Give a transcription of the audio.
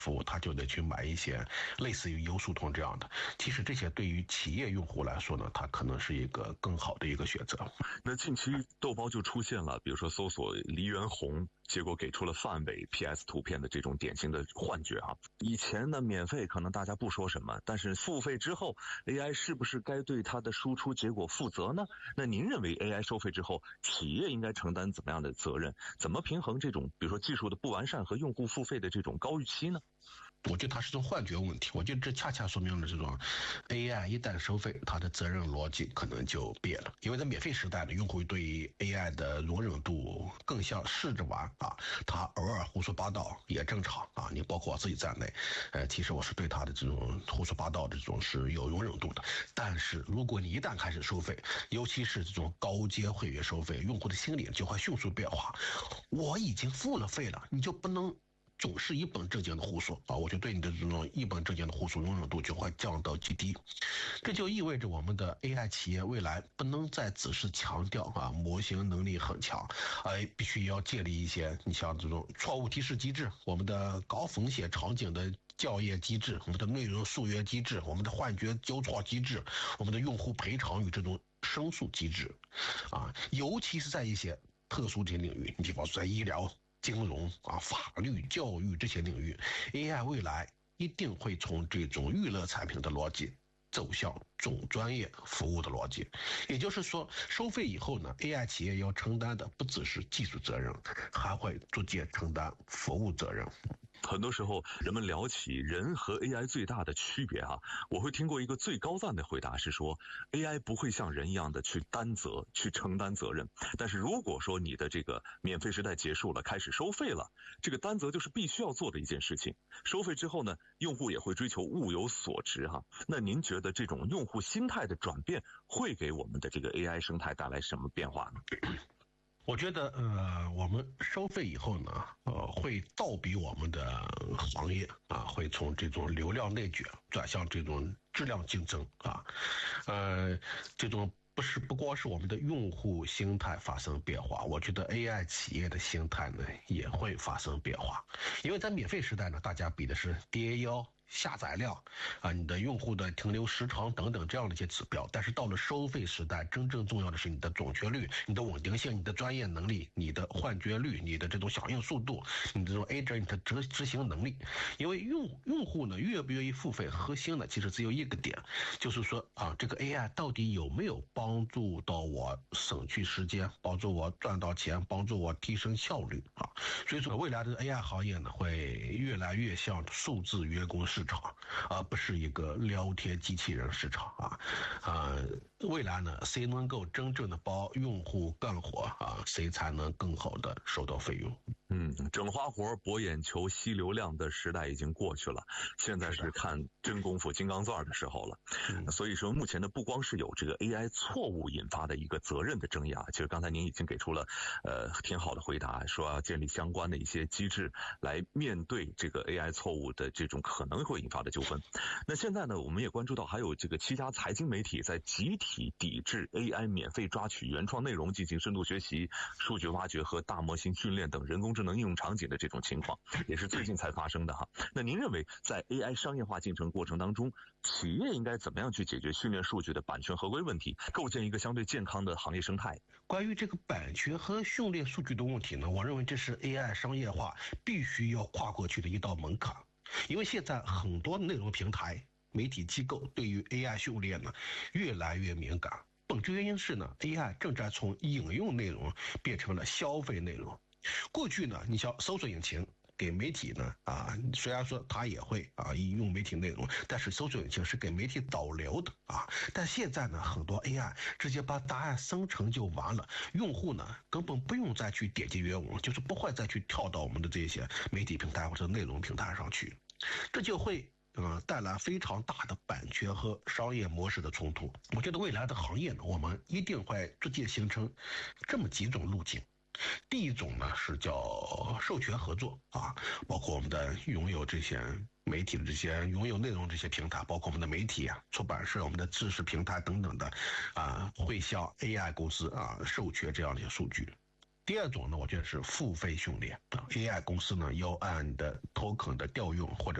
服务，他就得去买一些类似于优速通这样的。其实这些对于企业用户来说呢，它可能是一个更好的一个选择。 那近期豆包就出现了，比如说搜索黎元洪，结果给出了范伟 PS 图片的这种典型的幻觉啊。以前呢，免费可能大家不说什么，但是付费之后 ，AI 是不是该对它的输出结果负责呢？那您认为 AI 收费之后，企业应该承担怎么样的责任？怎么平衡这种比如说技术的不完善和用户付费的这种高预期呢？ 我觉得它是种幻觉问题，我觉得这恰恰说明了这种 AI 一旦收费，它的责任逻辑可能就变了。因为在免费时代呢，用户对于 AI 的容忍度更像试着玩啊，他偶尔胡说八道也正常啊。你包括我自己在内，其实我是对他的这种胡说八道的这种是有容忍度的。但是如果你一旦开始收费，尤其是这种高阶会员收费，用户的心理就会迅速变化。我已经付了费了，你就不能总是一本正经的胡说啊！我就对你的这种一本正经的胡说容忍度就会降到极低，这就意味着我们的 AI 企业未来不能再只是强调模型能力很强，必须要建立一些你像这种错误提示机制，我们的高风险场景的校验机制，我们的内容溯源机制，我们的幻觉纠错机制，我们的用户赔偿与这种申诉机制尤其是在一些特殊的领域，你比方说在医疗、金融法律、教育这些领域 ，AI 未来一定会从这种娱乐产品的逻辑走向总专业服务的逻辑。也就是说，收费以后呢 ，AI 企业要承担的不只是技术责任，还会逐渐承担服务责任。 很多时候人们聊起人和 AI 最大的区别我会听过一个最高赞的回答是说 AI 不会像人一样的去担责去承担责任，但是如果说你的这个免费时代结束了，开始收费了，这个担责就是必须要做的一件事情。收费之后呢，用户也会追求物有所值那您觉得这种用户心态的转变会给我们的这个 AI 生态带来什么变化呢？ 我觉得我们收费以后呢，会倒逼我们的行业会从这种流量内卷转向这种质量竞争这种不光是我们的用户心态发生变化，我觉得 AI 企业的心态呢也会发生变化。因为在免费时代呢，大家比的是 DAU、下载量你的用户的停留时长等等这样的一些指标，但是到了收费时代，真正重要的是你的准确率、你的稳定性、你的专业能力、你的幻觉率、你的这种响应速度、你这种 agent 的执行能力。因为用户呢愿不愿意付费，核心呢其实只有一个点，就是说这个 AI 到底有没有帮助到我省去时间，帮助我赚到钱，帮助我提升效率所以说未来的 AI 行业呢会越来越像数字员工市场，而不是一个聊天机器人市场未来呢，谁能够真正的帮用户干活谁才能更好的收到费用。 整花活博眼球吸流量的时代已经过去了，现在是看真功夫金刚钻的时候了。所以说目前呢，不光是有这个 AI 错误引发的一个责任的争议其实刚才您已经给出了挺好的回答，说要建立相关的一些机制来面对这个 AI 错误的这种可能会引发的纠纷。那现在呢，我们也关注到还有这个7家财经媒体在集体抵制 AI 免费抓取原创内容进行深度学习、数据挖掘和大模型训练等人工智能应用场景的这种情况，也是最近才发生的那您认为在 AI 商业化进程过程当中，企业应该怎么样去解决训练数据的版权合规问题，构建一个相对健康的行业生态？ 关于这个版权和训练数据的问题呢，我认为这是 AI 商业化必须要跨过去的一道门槛。因为现在很多内容平台、媒体机构对于 AI 训练呢越来越敏感。本质原因是呢 ，AI 正在从引用内容变成了消费内容。过去呢，你像搜索引擎给媒体呢虽然说它也会引用媒体内容，但是搜索引擎是给媒体导流的但现在呢，很多 AI 直接把答案生成就完了，用户呢根本不用再去点击原文，就是不会再去跳到我们的这些媒体平台或者内容平台上去，这就会带来非常大的版权和商业模式的冲突。我觉得未来的行业呢，我们一定会逐渐形成这么几种路径。第一种呢是叫授权合作包括我们的拥有这些媒体的这些拥有内容这些平台，包括我们的媒体出版社、我们的知识平台等等的会向 AI 公司授权这样的数据。 第二种呢，我觉得是付费训练啊，AI 公司呢要按你的 token 的调用或者